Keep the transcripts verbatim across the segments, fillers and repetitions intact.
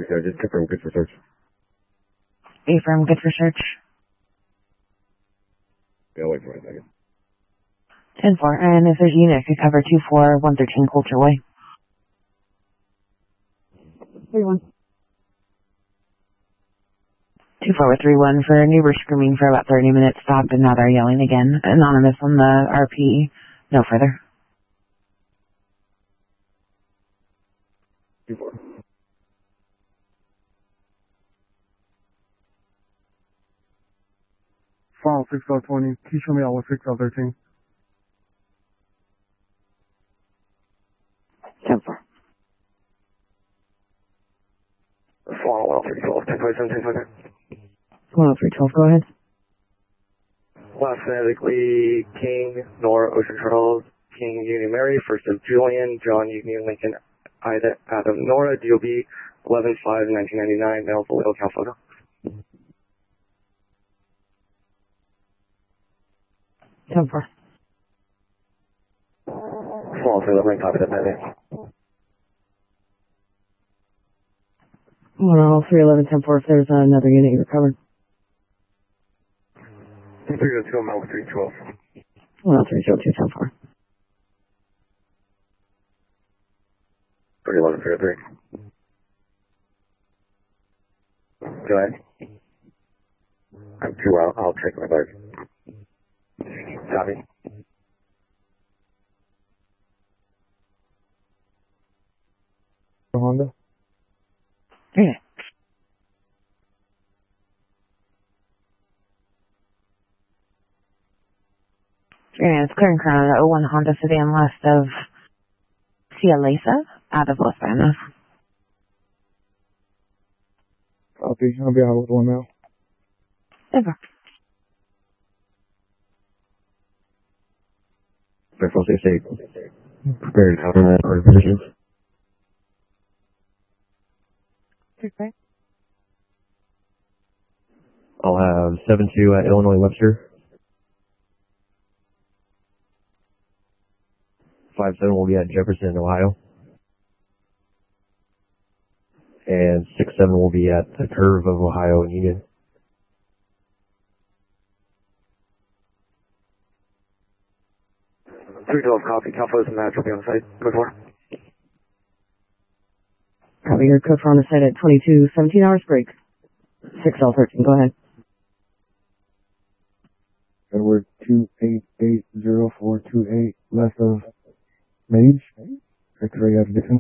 Yeah, just confirm good for search. Affirm, good for search. Yeah, wait for a second. ten four, and if there's a unit, could cover two four one thirteen Coulter Way. three one. two four three one for neighbor screaming for about thirty minutes, stopped, and now they're yelling again. Anonymous on the R P. No further. two four. File six L twenty. Can you show me out with six L thirteen? ten four. File one oh three twelve, ten five seven, ten five. one oh three twelve, go ahead. Last phonetically, King, Nora, Ocean Charles, King, Union Mary, first of Julian, John, Union, Lincoln, Ida, Adam, Nora, D O B, eleven five nineteen ninety-nine, male, Vallejo, Cal Photo. ten four. Fall three, let me copy that, man. one oh three eleven ten four, if there's another unit you recovered. three oh two, I'm out with three twelve. one oh three zero two ten four. three eleven, three oh three. Go ahead. I'm two out, I'll check my bag. Copy. Honda? Yeah. Yeah, it's clearing crown oh one Honda sedan west of Cialesa out of Los Banos. Copy. I'll be out with one now. Over. Fairfield State, prepared out on our positions. Okay. I'll have seven two at Illinois Webster. five seven will be at Jefferson, Ohio. And six seven will be at the curve of Ohio and Union. three twelve copy. Calfo's and Match will be on the site. Code four. Copy, your code for on the site at twenty-two seventeen hours break. six L thirteen, go ahead. Edward two eight eight zero four two eight, west of Mage. X-ray out of Dixon.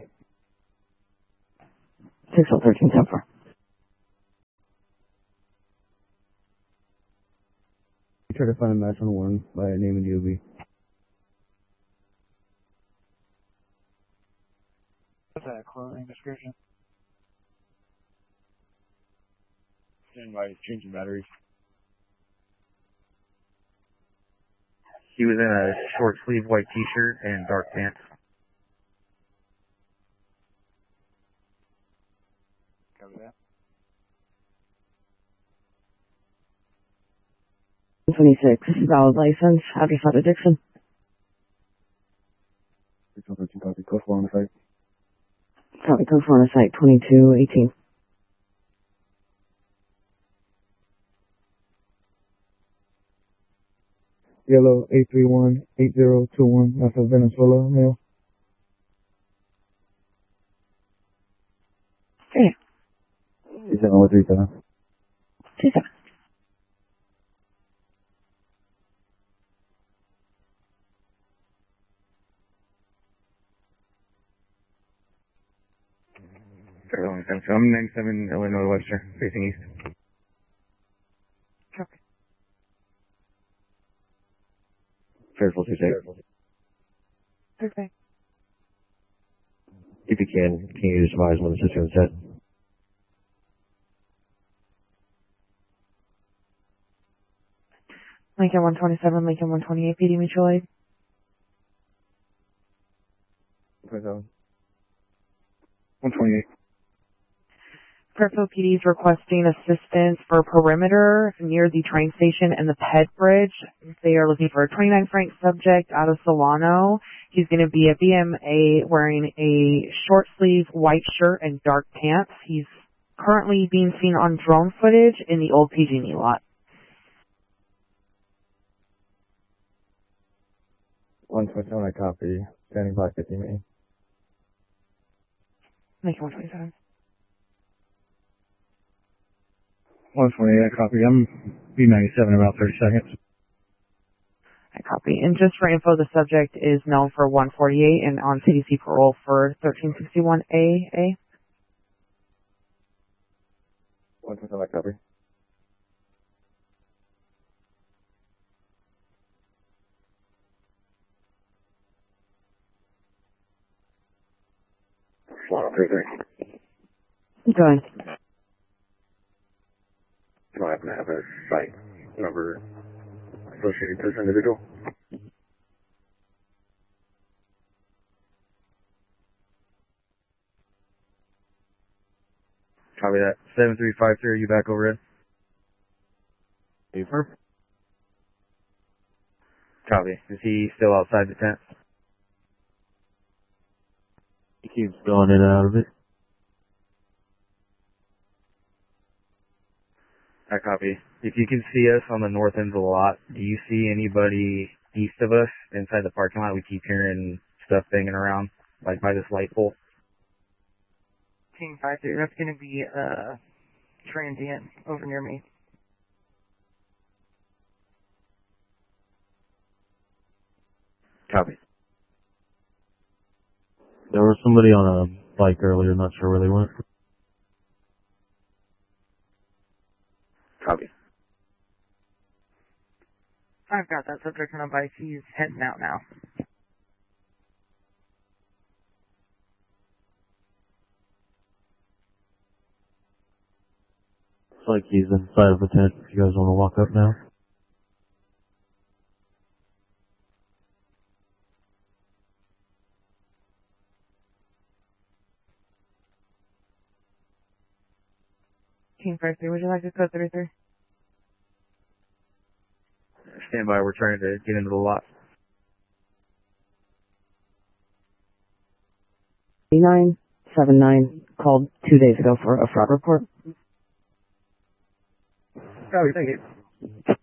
six L thirteen, ten four. Try to find a match on one by name and D O B. What's that clothing description? Stand by changing batteries. He was in a short sleeve white t-shirt and dark pants. Cover that. twenty-six, valid license, address out of Dixon. six L thirteen copy. Code four on the site. Copy, code for on the site, twenty-two eighteen. Yellow eight three one eight zero two one, that's of Venezuela, male. Yeah. Two seven one three seven. two seven. I'm ninety-seven Illinois Webster, facing east. Copy. Fairfield State. Okay. If you can, can you just advise when the system is set? Lincoln one twenty-seven, Lincoln one twenty-eight, P D mutual aid. one twenty-eight. Fairfield P D is requesting assistance for perimeter near the train station and the Ped Bridge. They are looking for a twenty-nine franc subject out of Solano. He's going to be at B M A wearing a short sleeve white shirt and dark pants. He's currently being seen on drone footage in the old P G and E lot. one twenty-seven, I copy. Standing by fifty me. Make it one twenty-seven. one twenty-eight, I copy. I'm B ninety-seven in about thirty seconds. I copy. And just for info, the subject is known for one forty-eight and on C D C parole for thirteen sixty-one A A. one twenty-seven, I copy. Slot three three. Good. Do I happen to have a site number associated to this individual? Copy that. seven three five three, are you back overhead? Paper? Copy. Is he still outside the tent? He keeps going in and out of it. I copy. If you can see us on the north end of the lot, do you see anybody east of us inside the parking lot? We keep hearing stuff banging around, like by this light pole. King five three, that's going to be uh, transient over near me. Copy. There was somebody on a bike earlier, not sure where they went. Copy. I've got that subject on a bike. He's heading out now. Looks like he's inside of the tent. If you guys want to walk up now. King five three, would you like to code thirty-three? Stand by, we're trying to get into the lot. nine seven nine called two days ago for a fraud report. Copy, thank you.